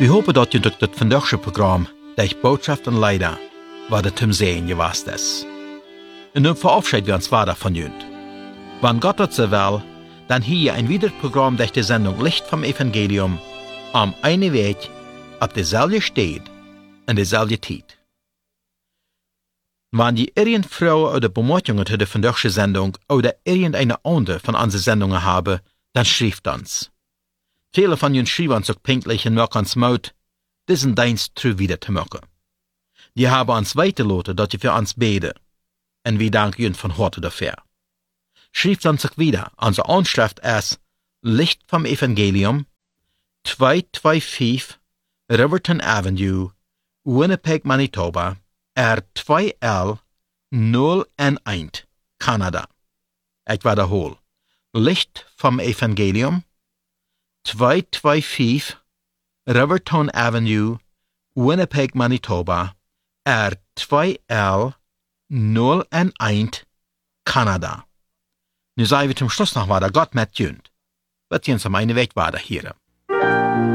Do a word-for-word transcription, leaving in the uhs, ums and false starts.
We hopen dat je durch das vandaagse Programm, durch Botschaft und Leider, wat het zum Sehen gewast ist. Und nun verabschieden wir uns weiter von jünd. Wenn Gott das so will, dann hier ein weiteres Programm durch die Sendung Licht vom Evangelium am einen Weg, auf derselbe steht, in derselbe Zeit. Wenn die irgendeine Frau oder Bemerkungen zu der vandaagse Sendung oder irgendeine andere von unseren Sendungen haben, dann schreibt uns. Viele von ihnen schreiben uns auch pünktlich und machen uns Mut, diesen Dienst treu wieder zu machen. Die haben uns weitergelassen, dass sie für uns beten. Und wir danken ihnen von Hause dafür. Schreibt uns auch wieder. Unsere Anschrift ist Licht vom Evangelium, zweihunderfünfundzwanzig Riverton Avenue, Winnipeg, Manitoba, R zwei L null eins, Kanada. Ich wiederhole. Licht vom Evangelium, zweihunderfünfundzwanzig Riverton Avenue, Winnipeg, Manitoba, R zwei L null eins, Kanada. Nu sagen wir zum Schluss noch weiter, Gott mit jünd. Wird uns am einen Weg weiter hier.